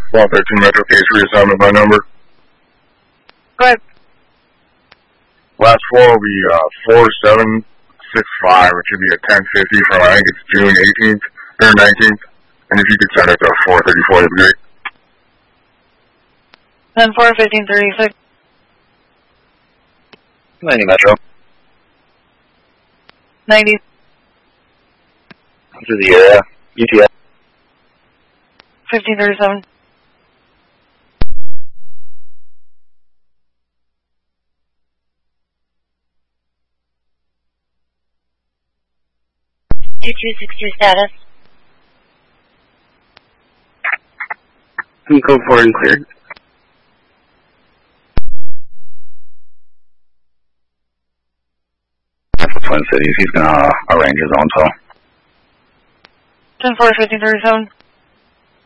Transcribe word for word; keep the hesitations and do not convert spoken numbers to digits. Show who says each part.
Speaker 1: one thirteen Metro case reassignment by number.
Speaker 2: Go ahead.
Speaker 1: Last four will be uh, four seven six five. It should be a ten fifty from, I think it's June eighteenth or nineteenth. And if you could send it to four thirty-four, that'd be great.
Speaker 2: Then four fifteen thirty-six.
Speaker 3: ninety Metro.
Speaker 2: ninety.
Speaker 3: To the area. U T S.
Speaker 2: fifteen thirty-seven.
Speaker 4: two two six two status.
Speaker 3: Go forward and clear. Twin Cities, he's gonna uh, arrange his own tow.
Speaker 2: ten four fifteen thirty-seven.